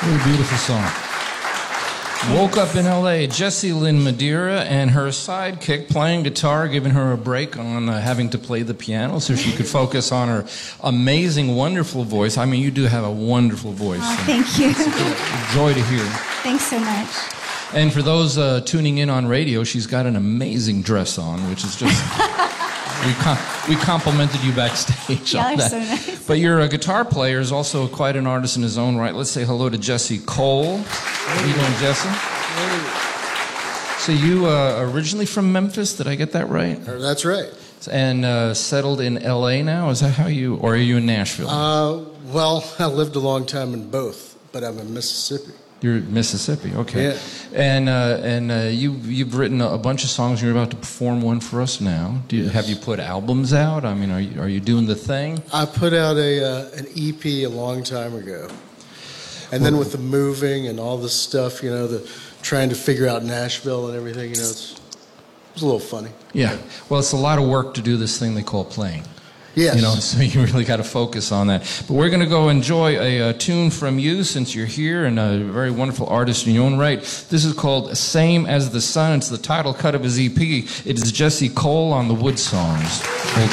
What a beautiful song. Woke Up in L.A., Jessie Lynn Madeira and her sidekick playing guitar, giving her a break on having to play the piano so she could focus on her amazing, wonderful voice. I mean, you do have a wonderful voice. Oh, thank you. It's a joy to hear. Thanks so much. And for those tuning in on radio, she's got an amazing dress on, which is just... We complimented you backstage on that. So nice. But your guitar player is also quite an artist in his own right. Let's say hello to Jesse Cole. How are you doing, Jesse? So you originally from Memphis? Did I get that right? That's right. And settled in L.A. now? Is that how you... Or are you in Nashville? Well, I lived a long time in both, but I'm in Mississippi. You're in Mississippi, okay. Yeah. And you've written a bunch of songs. You're about to perform one for us now. Have you put albums out? I mean, are you doing the thing? I put out an EP a long time ago, and then with the moving and all this stuff, the trying to figure out Nashville and everything, it was a little funny. Yeah. Well, it's a lot of work to do this thing they call playing. Yes. So you really got to focus on that. But we're going to go enjoy a tune from you since you're here and a very wonderful artist in your own right. This is called Same as the Sun. It's the title cut of his EP. It is Jesse Cole on the Wood Songs. Hold